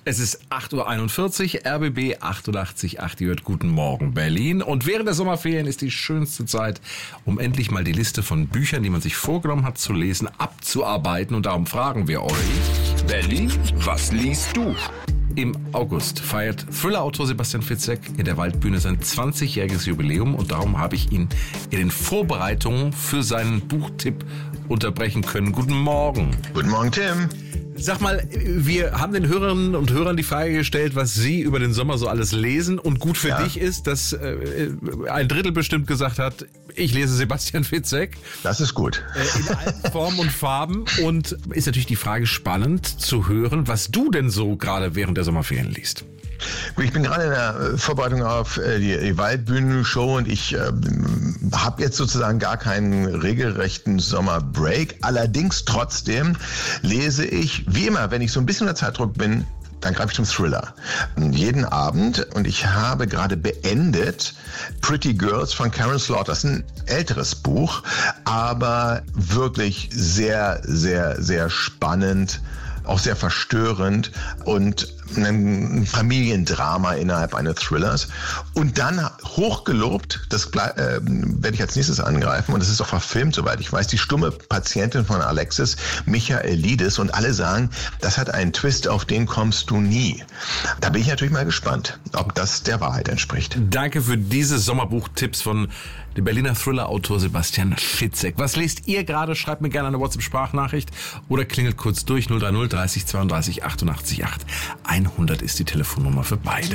Es ist 8.41 Uhr, RBB 88.8, ihr hört Guten Morgen Berlin. Und während der Sommerferien ist die schönste Zeit, um endlich mal die Liste von Büchern, die man sich vorgenommen hat zu lesen, abzuarbeiten. Und darum fragen wir euch: Berlin, was liest du? Im August feiert Thriller-Autor Sebastian Fitzek in der Waldbühne sein 20-jähriges Jubiläum. Und darum habe ich ihn in den Vorbereitungen für seinen Buchtipp unterbrechen können. Guten Morgen. Guten Morgen, Tim. Sag mal, wir haben den Hörerinnen und Hörern die Frage gestellt, was sie über den Sommer so alles lesen. Und gut für dich ist, dass ein Drittel bestimmt gesagt hat, ich lese Sebastian Fitzek. Das ist gut. In allen Formen und Farben. Und ist natürlich die Frage spannend zu hören, was du denn so gerade während der Sommerferien liest. Ich bin gerade in der Vorbereitung auf die Waldbühnenshow und ich habe jetzt sozusagen gar keinen regelrechten Sommerbreak. Allerdings trotzdem lese ich, wie immer, wenn ich so ein bisschen unter Zeitdruck bin, dann greife ich zum Thriller. Jeden Abend. Und ich habe gerade beendet Pretty Girls von Karen Slaughter. Das ist ein älteres Buch, aber wirklich sehr, sehr, sehr spannend. Auch sehr verstörend und ein Familiendrama innerhalb eines Thrillers. Und dann hochgelobt, das werde ich als nächstes angreifen, und das ist auch verfilmt, soweit ich weiß, Die stumme Patientin von Alexis Michaelidis, und alle sagen, das hat einen Twist, auf den kommst du nie. Da bin ich natürlich mal gespannt, ob das der Wahrheit entspricht. Danke für diese Sommerbuchtipps von dem Berliner Thriller-Autor Sebastian Fitzek. Was lest ihr gerade? Schreibt mir gerne eine WhatsApp-Sprachnachricht oder klingelt kurz durch 030 30 32 88 8. 100 ist die Telefonnummer für beide.